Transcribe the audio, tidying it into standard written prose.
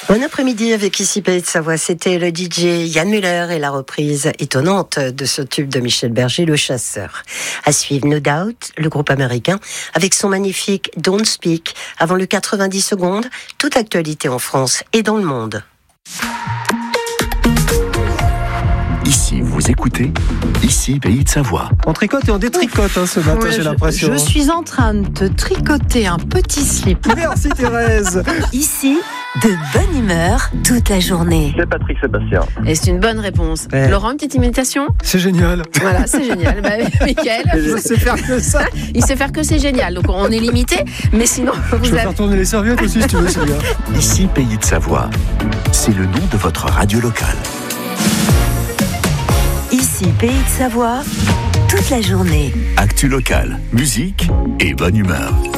Bon après-midi avec ici Pays de Savoie, c'était le DJ Yann Muller et la reprise étonnante de ce tube de Michel Berger, Le Chasseur. À suivre No Doubt, le groupe américain, avec son magnifique Don't Speak, avant le 90 secondes, toute actualité en France et dans le monde. Ici, vous écoutez, ici, Pays de Savoie. On tricote et on détricote ce matin, Ouais, j'ai l'impression. Je suis en train de tricoter un petit slip. Merci Thérèse. Ici, de bonne humeur toute la journée. C'est Patrick Sébastien. Et c'est une bonne réponse. Ouais. Laurent, une petite imitation? C'est génial. Voilà, c'est génial. Mickaël, Je sais faire que ça. il sait faire que c'est génial. Donc on est limité, mais sinon Je vous peux avez... faire tourner les serviettes aussi si tu veux, Sylvia. Ici, Pays de Savoie. C'est le nom de votre radio locale. Ici, Pays de Savoie, toute la journée. Actu locale, musique et bonne humeur.